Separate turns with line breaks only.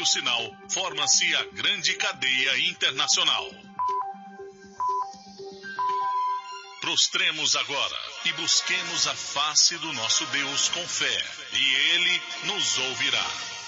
o sinal, forma-se a grande cadeia internacional. Prostremos agora e busquemos a face do nosso Deus com fé, e Ele nos ouvirá.